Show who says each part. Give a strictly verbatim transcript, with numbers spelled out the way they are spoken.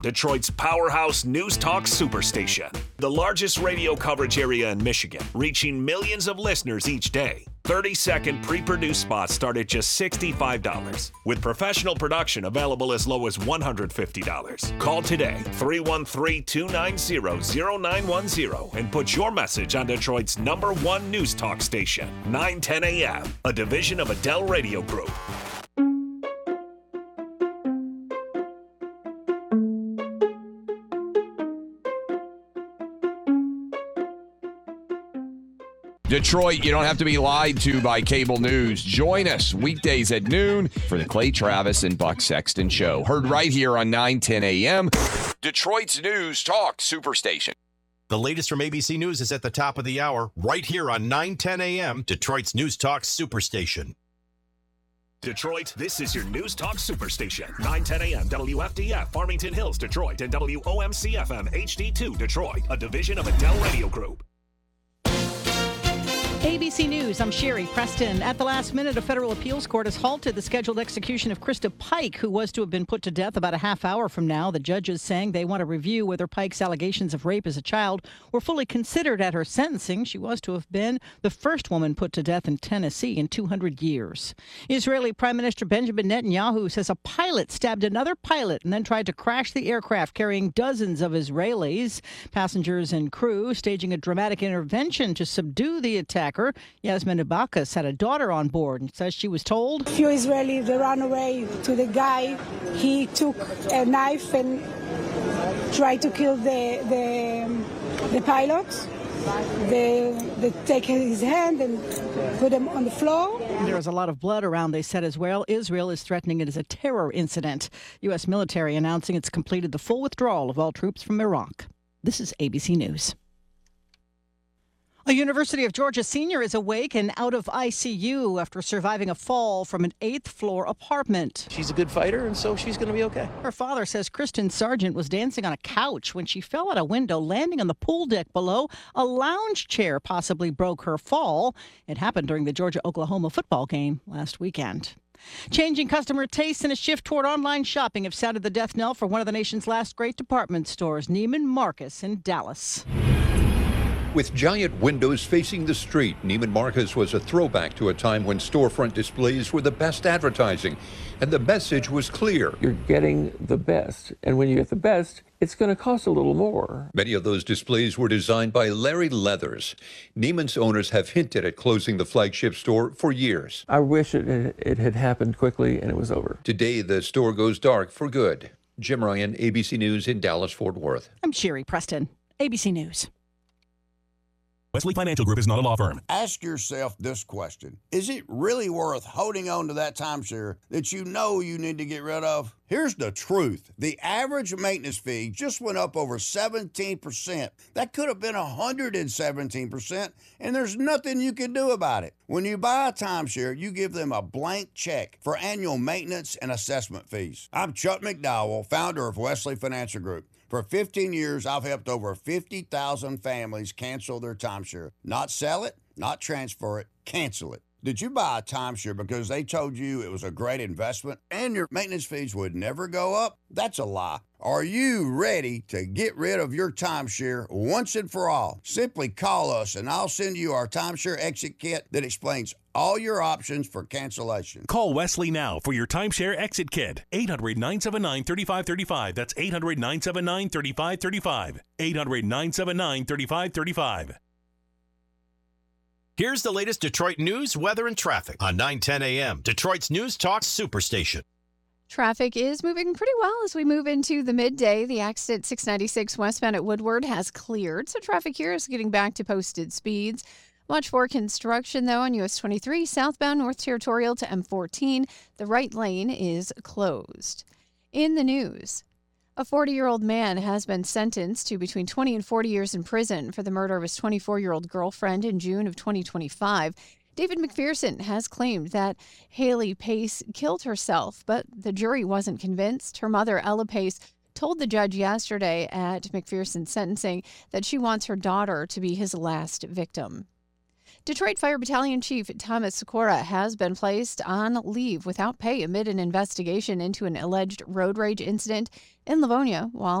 Speaker 1: Detroit's powerhouse news talk superstation. The largest radio coverage area in Michigan, reaching millions of listeners each day. thirty-second pre-produced spots start at just sixty-five dollars, with professional production available as low as one hundred fifty dollars. Call today, three one three, two nine zero, zero nine one zero, and put your message on Detroit's number one news talk station, nine ten A M, a division of Adele Radio Group.
Speaker 2: Detroit, you don't have to be lied to by cable news. Join us weekdays at noon for the Clay Travis and Buck Sexton Show. Heard right here on nine ten A M, Detroit's News Talk Superstation.
Speaker 3: The latest from A B C News is at the top of the hour, right here on nine ten A M, Detroit's News Talk Superstation.
Speaker 1: Detroit, this is your News Talk Superstation. nine ten A M, W F D F, Farmington Hills, Detroit, and W O M C F M H D two, Detroit, a division of Adele Radio Group.
Speaker 4: A B C News, I'm Sherry Preston. At the last minute, a federal appeals court has halted the scheduled execution of Krista Pike, who was to have been put to death about a half hour from now. The judges saying they want to review whether Pike's allegations of rape as a child were fully considered at her sentencing. She was to have been the first woman put to death in Tennessee in two hundred years. Israeli Prime Minister Benjamin Netanyahu says a pilot stabbed another pilot and then tried to crash the aircraft carrying dozens of Israelis. Passengers and crew staging a dramatic intervention to subdue the attack. Yasmin Abakas had a daughter on board and says she was told.
Speaker 5: A few Israelis, they ran away to the guy. He took a knife and tried to kill the the, the pilot. They, they take his hand and put him on the floor.
Speaker 4: There is a lot of blood around, they said as well. Israel is threatening it as a terror incident. U S military announcing it's completed the full withdrawal of all troops from Iraq. This is A B C News. A University of Georgia senior is awake and out of I C U after surviving a fall from an eighth floor apartment.
Speaker 6: She's a good fighter, and so she's going to be okay.
Speaker 4: Her father says Kristen Sargent was dancing on a couch when she fell out a window, landing on the pool deck below. A lounge chair possibly broke her fall. It happened during the Georgia-Oklahoma football game last weekend. Changing customer tastes and a shift toward online shopping have sounded the death knell for one of the nation's last great department stores, Neiman Marcus in Dallas.
Speaker 7: With giant windows facing the street, Neiman Marcus was a throwback to a time when storefront displays were the best advertising, and the message was clear.
Speaker 8: You're getting the best, and when you get the best, it's going to cost a little more.
Speaker 7: Many of those displays were designed by Larry Leathers. Neiman's owners have hinted at closing the flagship store for years.
Speaker 8: I wish it, it had happened quickly and it was over.
Speaker 7: Today, the store goes dark for good. Jim Ryan, A B C News in Dallas-Fort Worth.
Speaker 4: I'm Sherry Preston, A B C News.
Speaker 9: Wesley Financial Group is not a law firm.
Speaker 10: Ask yourself this question. Is it really worth holding on to that timeshare that you know you need to get rid of? Here's the truth. The average maintenance fee just went up over seventeen percent. That could have been one hundred seventeen percent, and there's nothing you can do about it. When you buy a timeshare, you give them a blank check for annual maintenance and assessment fees. I'm Chuck McDowell, founder of Wesley Financial Group. For fifteen years, I've helped over fifty thousand families cancel their timeshare. Not sell it, not transfer it, cancel it. Did you buy a timeshare because they told you it was a great investment and your maintenance fees would never go up? That's a lie. Are you ready to get rid of your timeshare once and for all? Simply call us and I'll send you our timeshare exit kit that explains all your options for cancellation.
Speaker 9: Call Wesley now for your timeshare exit kit. eight hundred, nine seven nine, three five three five. That's eight hundred, nine seven nine, three five three five. eight hundred, nine seven nine, three five three five.
Speaker 3: Here's the latest Detroit news, weather, and traffic on nine ten A M, Detroit's News Talk Superstation.
Speaker 11: Traffic is moving pretty well as we move into the midday. The exit six ninety-six westbound at Woodward has cleared, so traffic here is getting back to posted speeds. Watch for construction, though, on U S twenty-three, southbound North Territorial to M fourteen. The right lane is closed. In the news, a forty-year-old man has been sentenced to between twenty and forty years in prison for the murder of his twenty-four-year-old girlfriend in June of twenty twenty-five. David McPherson has claimed that Haley Pace killed herself, but the jury wasn't convinced. Her mother, Ella Pace, told the judge yesterday at McPherson's sentencing that she wants her daughter to be his last victim. Detroit Fire Battalion Chief Thomas Sikora has been placed on leave without pay amid an investigation into an alleged road rage incident in Livonia while